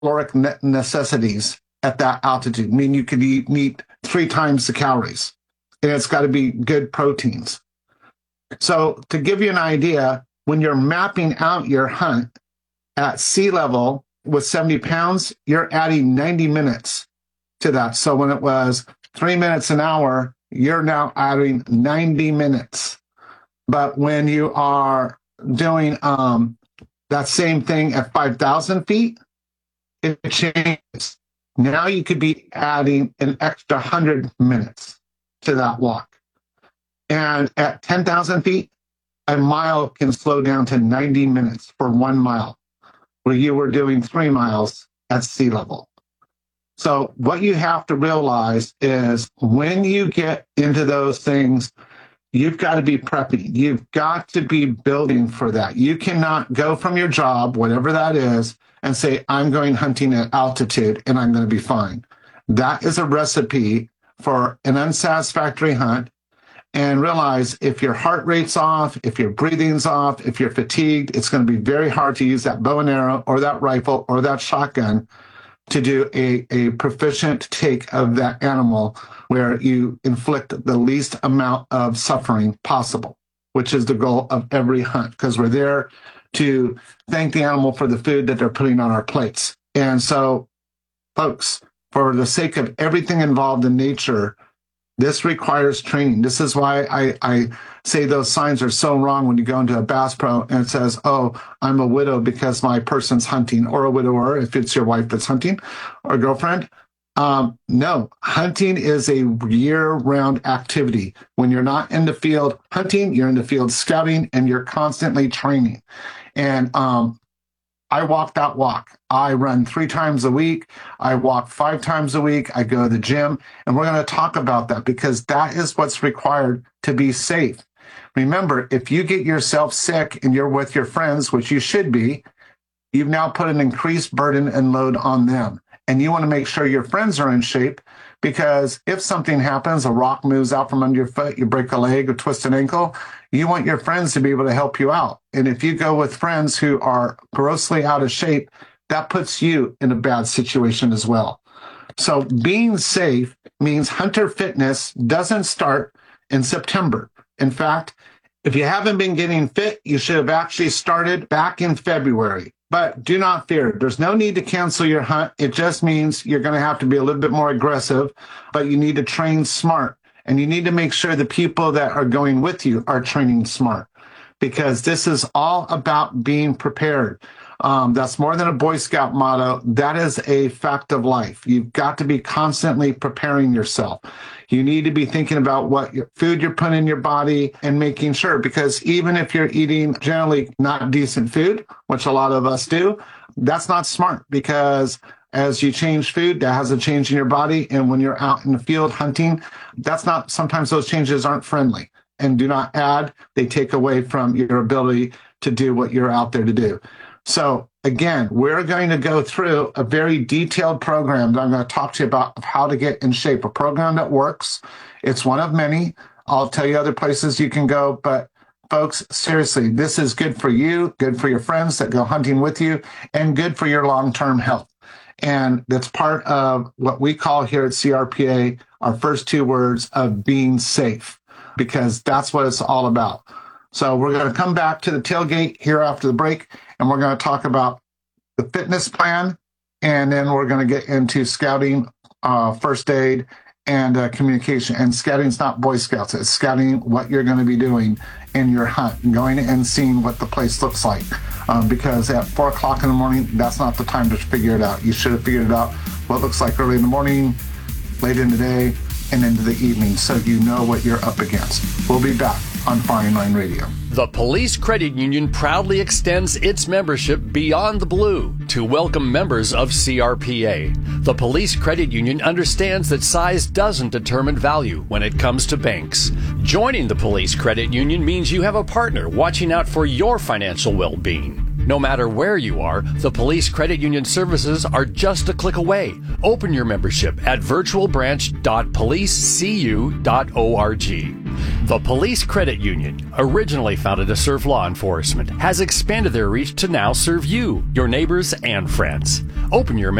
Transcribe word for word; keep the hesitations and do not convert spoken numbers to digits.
caloric ne- necessities at that altitude. I mean, you could eat meat three times the calories, and it's got to be good proteins. So to give you an idea, when you're mapping out your hunt at sea level with seventy pounds, you're adding ninety minutes to that. So when it was three minutes an hour, you're now adding ninety minutes. But when you are doing um, that same thing at five thousand feet, it changes. Now you could be adding an extra one hundred minutes to that walk. And at ten thousand feet, a mile can slow down to ninety minutes for one mile, where you were doing three miles at sea level. So what you have to realize is when you get into those things, you've got to be prepping. You've got to be building for that. You cannot go from your job, whatever that is, and say, I'm going hunting at altitude and I'm going to be fine. That is a recipe for an unsatisfactory hunt. And realize if your heart rate's off, if your breathing's off, if you're fatigued, it's going to be very hard to use that bow and arrow or that rifle or that shotgun to do a, a proficient take of that animal where you inflict the least amount of suffering possible, which is the goal of every hunt, because we're there to thank the animal for the food that they're putting on our plates. And so, folks, for the sake of everything involved in nature, this requires training. This is why I, I say those signs are so wrong when you go into a Bass Pro and it says, oh, I'm a widow because my person's hunting, or a widower if it's your wife that's hunting, or girlfriend. Um, no, hunting is a year-round activity. When you're not in the field hunting, you're in the field scouting, and you're constantly training. And um, I walk that walk. I run three times a week. I walk five times a week. I go to the gym. And we're going to talk about that because that is what's required to be safe. Remember, if you get yourself sick and you're with your friends, which you should be, you've now put an increased burden and load on them. And you want to make sure your friends are in shape, because if something happens, a rock moves out from under your foot, you break a leg or twist an ankle, you want your friends to be able to help you out. And if you go with friends who are grossly out of shape, that puts you in a bad situation as well. So being safe means hunter fitness doesn't start in September. In fact, if you haven't been getting fit, you should have actually started back in February. But do not fear. There's no need to cancel your hunt. It just means you're going to have to be a little bit more aggressive, but you need to train smart. And you need to make sure the people that are going with you are training smart, because this is all about being prepared. Um, that's more than a Boy Scout motto. That is a fact of life. You've got to be constantly preparing yourself. You need to be thinking about what your food you're putting in your body and making sure, because even if you're eating generally not decent food, which a lot of us do, that's not smart, because as you change food, that has a change in your body. And when you're out in the field hunting, that's not, sometimes those changes aren't friendly and do not add. They take away from your ability to do what you're out there to do. So again, we're going to go through a very detailed program that I'm going to talk to you about of how to get in shape, a program that works. It's one of many. I'll tell you other places you can go, but folks, seriously, this is good for you, good for your friends that go hunting with you, and good for your long-term health. And that's part of what we call here at C R P A, our first two words of being safe, because that's what it's all about. So we're going to come back to the tailgate here after the break, and we're going to talk about the fitness plan, and then we're going to get into scouting, uh, first aid, and uh, communication. And scouting's not Boy Scouts. It's scouting what you're going to be doing in your hunt and going and seeing what the place looks like. Um, because at four o'clock in the morning, that's not the time to figure it out. You should have figured it out what it looks like early in the morning, late in the day, and into the evening, so you know what you're up against. We'll be back on Firing Line Radio. The Police Credit Union proudly extends its membership beyond the blue to welcome members of C R P A. The Police Credit Union understands that size doesn't determine value when it comes to banks. Joining the Police Credit Union means you have a partner watching out for your financial well-being. No matter where you are, the Police Credit Union services are just a click away. Open your membership at virtual branch dot police c u dot org. The Police Credit Union, originally founded to serve law enforcement, has expanded their reach to now serve you, your neighbors, and friends. Open your